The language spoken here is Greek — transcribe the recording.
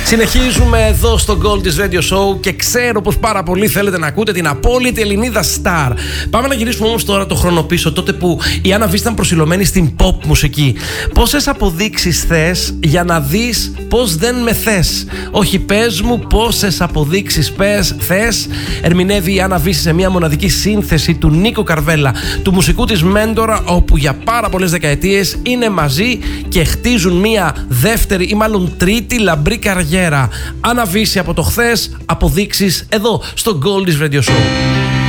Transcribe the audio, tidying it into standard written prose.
Συνεχίζουμε εδώ στο Gold's Radio Show και ξέρω πως πάρα πολύ θέλετε να ακούτε την απόλυτη Ελληνίδα Star. Πάμε να γυρίσουμε όμως τώρα το χρόνο πίσω, τότε που η Άννα Β ήταν προσιλωμένη στην pop μουσική. Πόσες αποδείξεις θες για να δεις πως δεν με θες? Όχι, πες μου πόσες αποδείξεις θες. Ερμηνεύει η Άννα Β σε μια μοναδική σύνθεση του Νίκο Καρβέλα, του μουσικού της μέντορα, όπου για πάρα πολλές δεκαετίες είναι μαζί και χτίζουν μια δεύτερη ή μάλλον τρίτη λαμπρή καριέρα. Άννα Β από το χθες, αποδείξεις εδώ στο Gold's Radio Show.